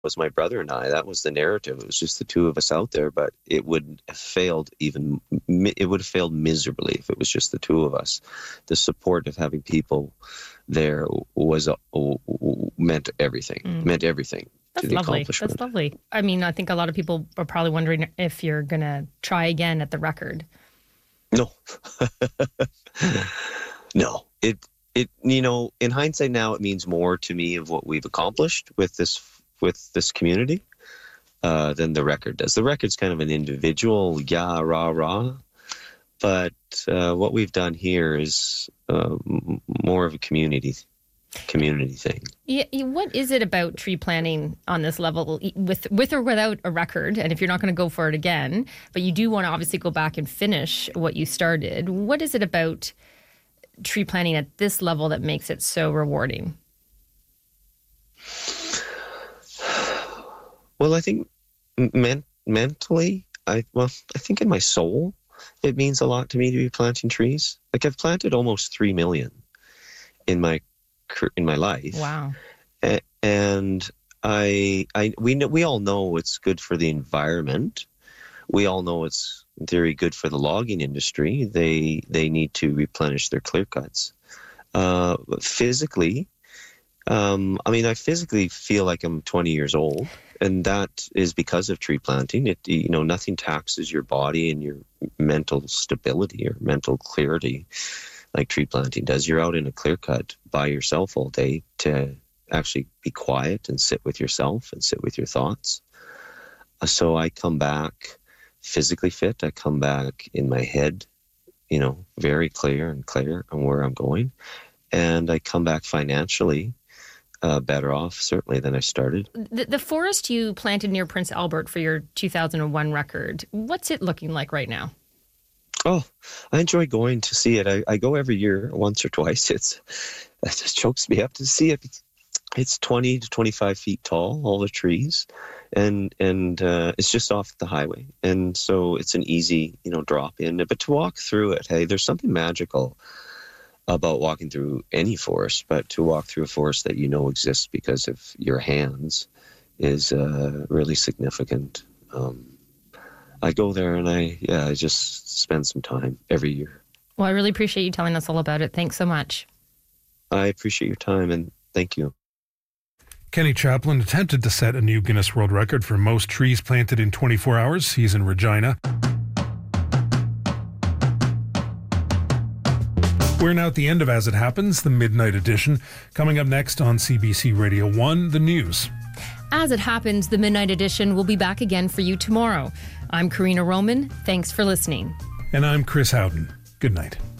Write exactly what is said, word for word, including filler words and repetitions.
was my brother and I. That was the narrative. It was just the two of us out there, but it would have failed even, it would have failed miserably if it was just the two of us. The support of having people there was, uh, meant everything, mm. meant everything. That's lovely. That's lovely. I mean, I think a lot of people are probably wondering if you're going to try again at the record. No. No. It, it, you know, in hindsight now, it means more to me of what we've accomplished with this, with this community, uh, than the record does. The record's kind of an individual, yeah, rah, rah. But, uh, what we've done here is, uh, more of a community community thing. Yeah, what is it about tree planting on this level, with with or without a record? And if you're not going to go for it again, but you do want to obviously go back and finish what you started, what is it about tree planting at this level that makes it so rewarding? Well, I think men- mentally, I well, I think in my soul, it means a lot to me to be planting trees. Like, I've planted almost three million in my in my life. Wow. And I, I, we know, we all know it's good for the environment. We all know it's in theory good for the logging industry. They, they need to replenish their clear cuts. Uh, physically, um, I mean, I physically feel like I'm twenty years old, and that is because of tree planting. It, you know, nothing taxes your body and your mental stability or mental clarity like tree planting does. You're out in a clear cut by yourself all day to actually be quiet and sit with yourself and sit with your thoughts. So I come back physically fit. I come back in my head, you know, very clear and clear on where I'm going. And I come back financially uh, better off, certainly, than I started. The, the forest you planted near Prince Albert for your two thousand one record, what's it looking like right now? Oh, I enjoy going to see it. I, I go every year, once or twice. It's, it just chokes me up to see it. It's twenty to twenty-five feet tall, all the trees, and and uh, it's just off the highway. And so it's an easy, you know, drop in. But to walk through it, hey, there's something magical about walking through any forest, but to walk through a forest that you know exists because of your hands is uh, really significant. Um, I go there and I, yeah, I just spend some time every year. Well, I really appreciate you telling us all about it. Thanks so much. I appreciate your time, and thank you. Kenny Chaplin attempted to set a new Guinness World Record for most trees planted in twenty-four hours. He's in Regina. We're now at the end of As It Happens, the Midnight Edition. Coming up next on C B C Radio one, the news. As It Happens, the Midnight Edition will be back again for you tomorrow. I'm Karina Roman. Thanks for listening. And I'm Chris Howden. Good night.